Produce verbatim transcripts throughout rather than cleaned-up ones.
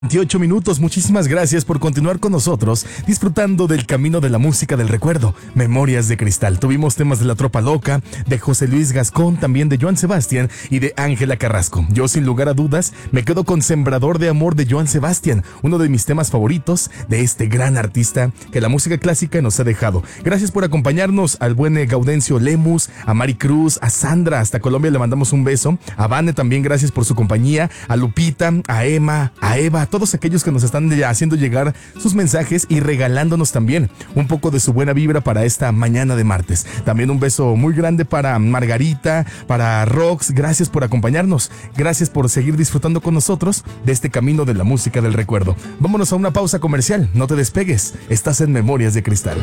veintiocho minutos, muchísimas gracias por continuar con nosotros disfrutando del camino de la música del recuerdo, Memorias de Cristal. Tuvimos temas de La Tropa Loca, de José Luis Gascón, también de Joan Sebastián y de Ángela Carrasco. Yo sin lugar a dudas me quedo con Sembrador de Amor de Joan Sebastián, uno de mis temas favoritos de este gran artista que la música clásica nos ha dejado. Gracias por acompañarnos al buen Gaudencio Lemus, a Mari Cruz, a Sandra, hasta Colombia le mandamos un beso, a Vane también gracias por su compañía, a Lupita, a Emma, a Eva, todos aquellos que nos están haciendo llegar sus mensajes y regalándonos también un poco de su buena vibra para esta mañana de martes. También un beso muy grande para Margarita, para Rox, gracias por acompañarnos, gracias por seguir disfrutando con nosotros de este camino de la música del recuerdo. Vámonos a una pausa comercial, no te despegues, estás en Memorias de Cristal.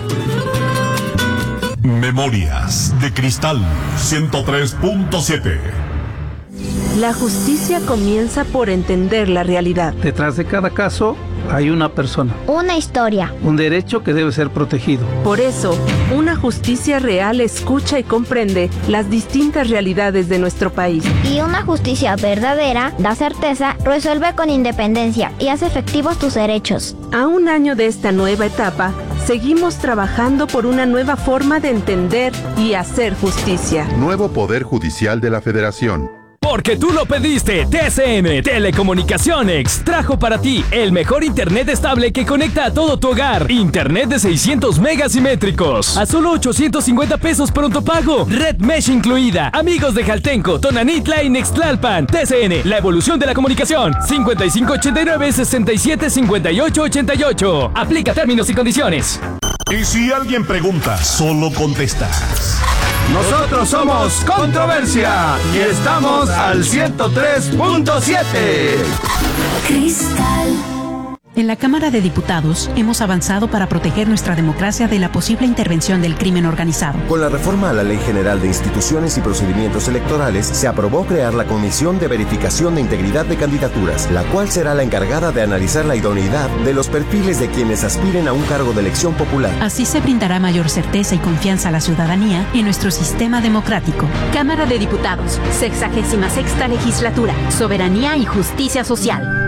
Memorias de Cristal ciento tres punto siete. La justicia comienza por entender la realidad. Detrás de cada caso hay una persona. Una historia. Un derecho que debe ser protegido. Por eso, una justicia real escucha y comprende las distintas realidades de nuestro país. Y una justicia verdadera da certeza, resuelve con independencia y hace efectivos tus derechos. A un año de esta nueva etapa, seguimos trabajando por una nueva forma de entender y hacer justicia. Nuevo Poder Judicial de la Federación. Porque tú lo pediste, T C M Telecomunicaciones trajo para ti el mejor internet estable que conecta a todo tu hogar. Internet de seiscientos megas simétricos a solo ochocientos cincuenta pesos pronto pago. Red Mesh incluida. Amigos de Jaltenco, Tonanitla y Nextlalpan. T C N, la evolución de la comunicación. cincuenta y cinco ochenta y nueve sesenta y siete cincuenta y ocho ochenta y ocho. Aplica términos y condiciones. Y si alguien pregunta, solo contestas. Nosotros somos Controversia y estamos al ciento tres punto siete. Cristal. En la Cámara de Diputados hemos avanzado para proteger nuestra democracia de la posible intervención del crimen organizado. Con la reforma a la Ley General de Instituciones y Procedimientos Electorales, se aprobó crear la Comisión de Verificación de Integridad de Candidaturas, la cual será la encargada de analizar la idoneidad de los perfiles de quienes aspiren a un cargo de elección popular. Así se brindará mayor certeza y confianza a la ciudadanía en nuestro sistema democrático. Cámara de Diputados, sexagésima sexta legislatura, soberanía y justicia social.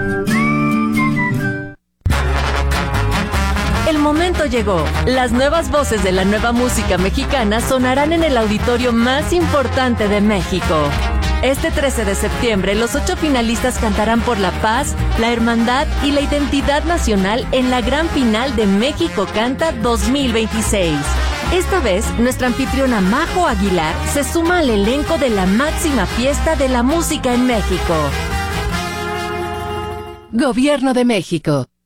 El momento llegó. Las nuevas voces de la nueva música mexicana sonarán en el auditorio más importante de México. Este trece de septiembre, los ocho finalistas cantarán por la paz, la hermandad y la identidad nacional en la gran final de México Canta dos mil veintiséis. Esta vez, nuestra anfitriona Majo Aguilar se suma al elenco de la máxima fiesta de la música en México. Gobierno de México.